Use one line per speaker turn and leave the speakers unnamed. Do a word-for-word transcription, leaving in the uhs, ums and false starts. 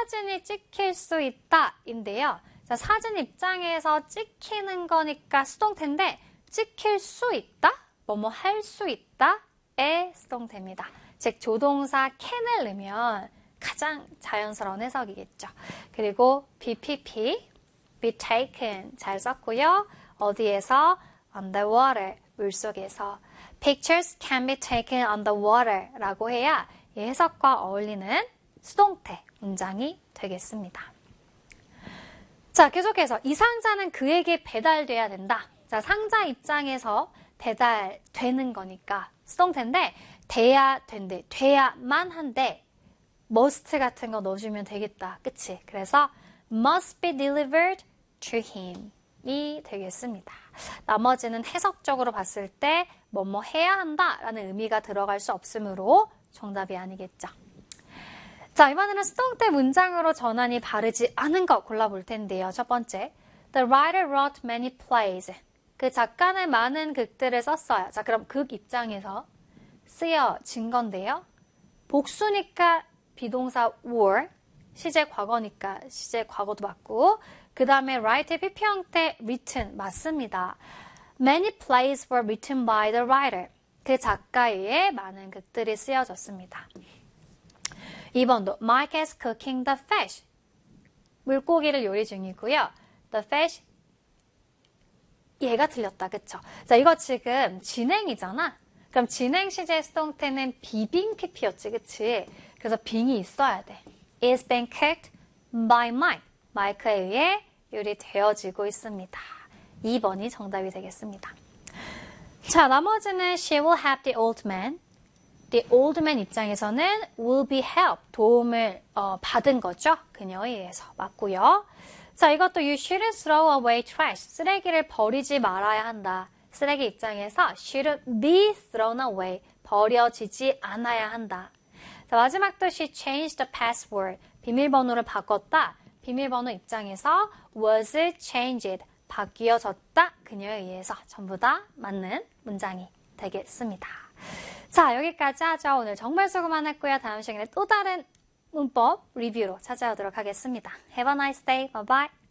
사진이 찍힐 수 있다 인데요. 자, 사진 입장에서 찍히는 거니까 수동태인데 찍힐 수 있다? 뭐뭐 할 수 있다에 수동태입니다. 즉 조동사 can을 넣으면 가장 자연스러운 해석이겠죠. 그리고 비피피, be taken 잘 썼고요. 어디에서? on the water, 물속에서. Pictures can be taken on the water 라고 해야 이 해석과 어울리는 수동태 문장이 되겠습니다. 자, 계속해서 이 상자는 그에게 배달돼야 된다. 자, 상자 입장에서 배달되는 거니까 수동태인데 돼야 된대, 돼야만 한데 must 같은 거 넣어주면 되겠다. 그치? 그래서 must be delivered to him 이 되겠습니다. 나머지는 해석적으로 봤을 때 뭐뭐 해야 한다라는 의미가 들어갈 수 없으므로 정답이 아니겠죠. 자, 이번에는 수동태 문장으로 전환이 바르지 않은 거 골라볼 텐데요. 첫 번째, The writer wrote many plays. 그 작가는 많은 극들을 썼어요. 자, 그럼 극 입장에서 쓰여진 건데요. 복수니까 비동사 were, 시제 과거니까 시제 과거도 맞고, 그 다음에 write의 피피 형태 written 맞습니다. Many plays were written by the writer. 그 작가에 의해 많은 극들이 쓰여졌습니다. 이 번도 Mike is cooking the fish. 물고기를 요리 중이고요. The fish 얘가 틀렸다. 그쵸? 자, 이거 지금 진행이잖아. 그럼 진행 시제 수동태는 비빙 피피였지. 그치? 그래서 빙이 있어야 돼. is being cooked by Mike. 마이크에 의해 요리되어지고 있습니다. 이 번이 정답이 되겠습니다. 자, 나머지는 she will help the old man. The old man 입장에서는 will be help, 도움을 어, 받은 거죠. 그녀에 의해서 맞고요. 자, 이것도 you shouldn't throw away trash. 쓰레기를 버리지 말아야 한다. 쓰레기 입장에서 shouldn't be thrown away. 버려지지 않아야 한다. 자, 마지막도 she changed the password. 비밀번호를 바꿨다. 비밀번호 입장에서 was changed. 바뀌어졌다. 그녀에 의해서 전부 다 맞는 문장이 되겠습니다. 자, 여기까지 하죠. 오늘 정말 수고 많았고요. 다음 시간에 또 다른 문법 리뷰로 찾아오도록 하겠습니다. Have a nice day. Bye bye.